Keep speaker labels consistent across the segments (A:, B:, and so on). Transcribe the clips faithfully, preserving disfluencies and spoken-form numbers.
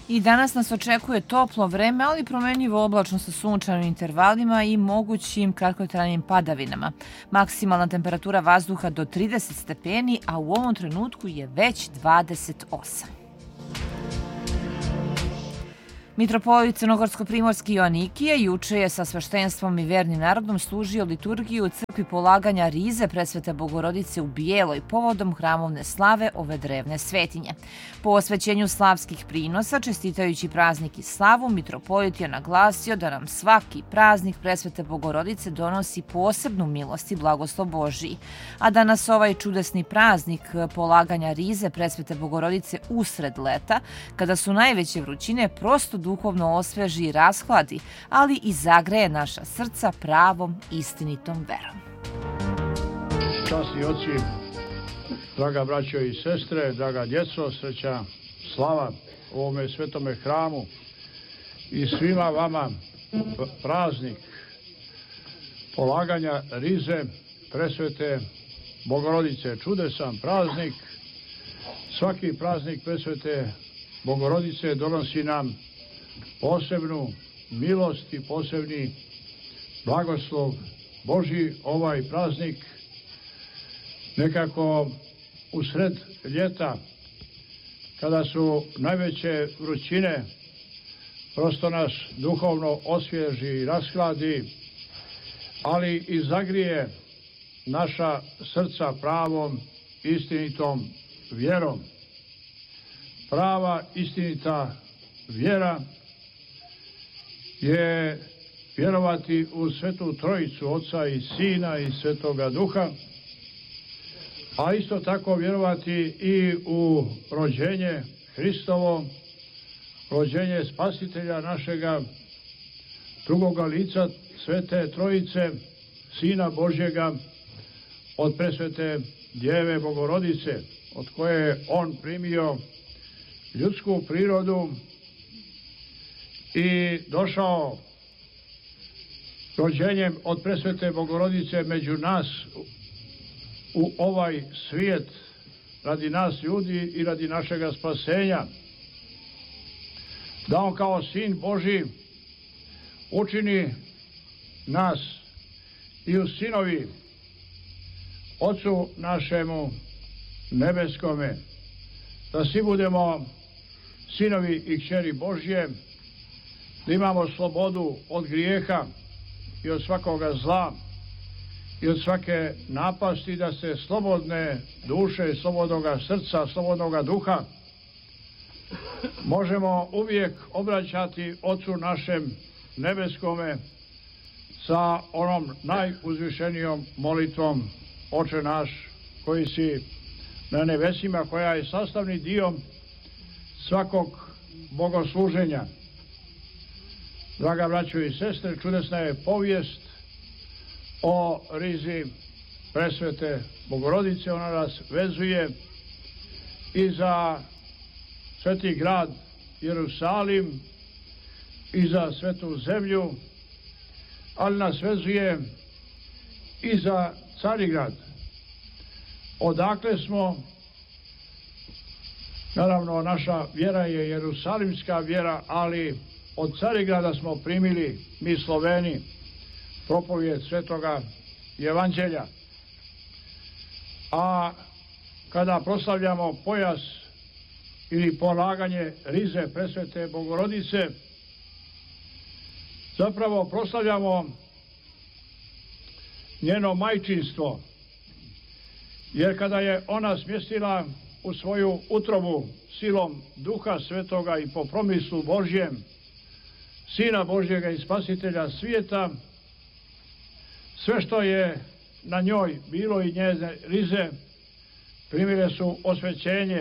A: I danas nas očekuje toplo vreme, ali promenljivo oblačno sa sunčanim intervalima i mogućim kratkotrajnim padavinama. Maksimalna temperatura vazduha do trideset stepeni, a u ovom trenutku je već dvadeset osam. Mitropolit Crnogorsko-primorski Joanikije juče je sa sveštenstvom i vernim narodom služio liturgiju u crkvi polaganja rize presvete Bogorodice u Bijeloj povodom hramovne slave ove drevne svetinje. Po osvećenju slavskih prinosa, čestitajući praznik i slavu, mitropolit je naglasio da nam svaki praznik presvete Bogorodice donosi posebnu milost i blagoslov Božiji, a da nas ovaj čudesni praznik polaganja rize presvete Bogorodice usred leta, kada su najveće vrućine, prosto duhovno osveži i rashladi, ali i zagreje naša srca pravom, istinitom verom.
B: Časni oci, draga braćo i sestre, draga djeco, sreća, slava ovome svetome hramu i svima vama praznik polaganja rize presvete Bogorodice. Čudesan praznik. Svaki praznik presvete Bogorodice donosi nam posebnu milost i posebni blagoslov Božji. Ovaj praznik nekako u sred ljeta, kada su najveće vrućine, prosto nas duhovno osvježi i rashladi, ali i zagrije naša srca pravom, istinitom vjerom. Prava, istinita vjera je vjerovati u Svetu Trojicu, Oca i Sina i Svetoga Duha, a isto tako vjerovati i u rođenje Hristovo, rođenje Spasitelja našega, drugoga lica Svete Trojice, Sina Božjega, od presvete Djeve Bogorodice, od koje je on primio ljudsku prirodu i došao rođenjem od presvete Bogorodice među nas u ovaj svijet radi nas ljudi i radi našega spasenja. Da on kao Sin Božji učini nas i u sinovi Ocu našemu nebeskome, da svi budemo sinovi i kćeri Božje, da imamo slobodu od grijeha i od svakoga zla i od svake napasti, da se slobodne duše, slobodnoga srca, slobodnoga duha možemo uvijek obraćati Ocu našem nebeskome sa onom najuzvišenijom molitvom: Oče naš koji si na nebesima, koja je sastavni dio svakog bogosluženja. Draga braćo i sestre, čudesna je povijest o rizi presvete Bogorodice. Ona nas vezuje i za sveti grad Jerusalim i za svetu zemlju, ali nas vezuje i za Carigrad, odakle smo. Naravno, naša vjera je jerusalimska vjera, ali od Carigrada smo primili, mi Sloveni, propovijed svetoga evanđelja. A kada proslavljamo pojas ili polaganje rize presvete Bogorodice, zapravo proslavljamo njeno majčinstvo, jer kada je ona smjestila u svoju utrobu silom Duha Svetoga i po promislu Božjem Sina Božjega i Spasitelja svijeta, sve što je na njoj bilo i njezine rize primile su osvećenje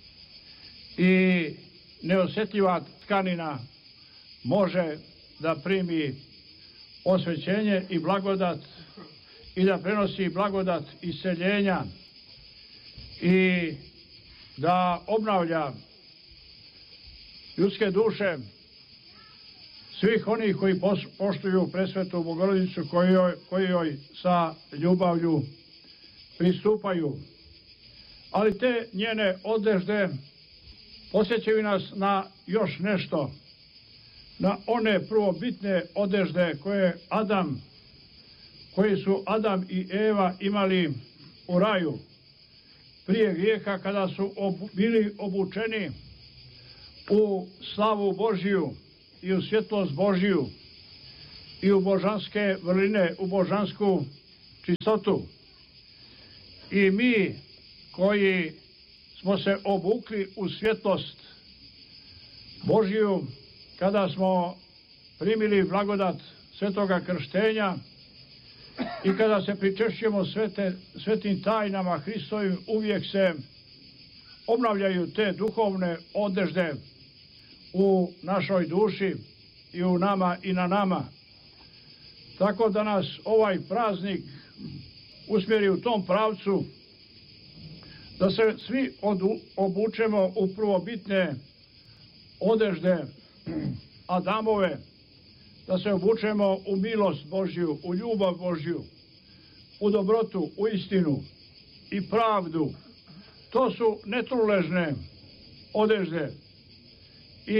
B: i neosjetljiva tkanina može da primi osvećenje i blagodat i da prenosi blagodat isceljenja i da obnavlja ljudske duše svih onih koji poštuju presvetu Bogorodicu, koji joj sa ljubavlju pristupaju. Ali te njene odežde Podsjećaju nas na još nešto, na one prvobitne odežde koje Adam, koji su Adam i Eva imali u raju prije grijeha, kada su obu, bili obučeni u slavu Božiju i u svjetlost Božiju i u božanske vrline, u božansku čistotu. I mi koji smo se obukli u svjetlost Božiju, kada smo primili blagodat svetoga krštenja i kada se pričešćujemo svete, svetim tajnama Hristovim, uvijek se obnavljaju te duhovne odežde u našoj duši i u nama i na nama. Tako da nas ovaj praznik usmjeri u tom pravcu da se svi odu, obučemo u prvobitne odežde Adamove, da se obučemo u milost Božju, u ljubav Božju, u dobrotu, u istinu i pravdu. To su netruležne odežde i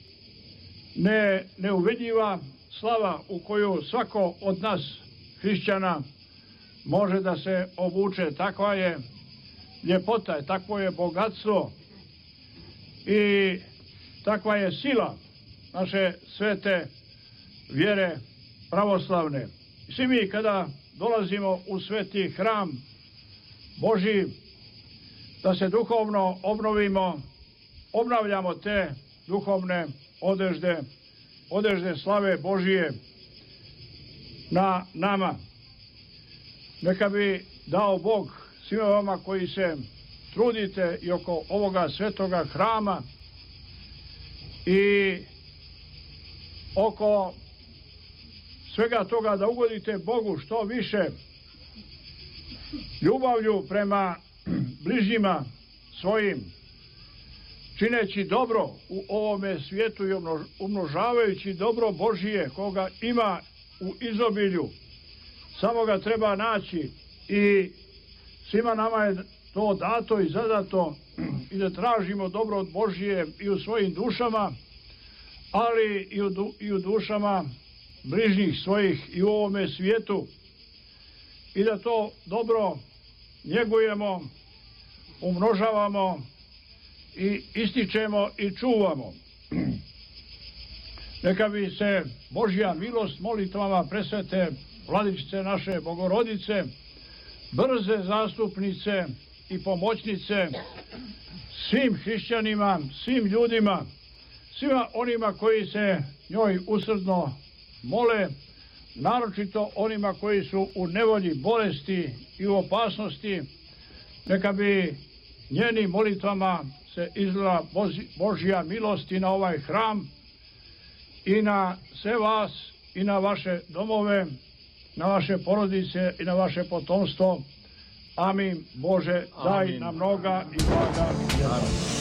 B: ne, neuvidljiva slava u koju svako od nas, hrišćana, može da se obuče. Takva je ljepota, takvo je bogatstvo i takva je sila naše svete vjere pravoslavne. Svi mi kada dolazimo u sveti hram Božji, da se duhovno obnovimo, obnavljamo te duhovne odežde, odežde slave Božije na nama. Neka bi dao Bog svima vama koji se trudite i oko ovoga svetoga hrama i oko svega toga da ugodite Bogu što više ljubavlju prema bližnjima svojim, čineći dobro u ovome svijetu i umnožavajući dobro Božije koga ima u izobilju. Samo ga treba naći i svima nama je to dato i zadato i da tražimo dobro od Božije i u svojim dušama, ali i u, du, i u dušama bližnjih svojih i u ovome svijetu i da to dobro njegujemo, umnožavamo i ističemo i čuvamo. Neka bi se Božja milost molitvama presvete Vladičice naše Bogorodice, brze zastupnice i pomoćnice svim hrišćanima, svim ljudima, svima onima koji se njoj usrdno mole, naročito onima koji su u nevolji, bolesti i u opasnosti. Neka bi njenim molitvama se izlila Božja milost i na ovaj hram i na sve vas i na vaše domove, na vaše porodice i na vaše potomstvo. Amin. Bože, daj nam mnoga i blaga.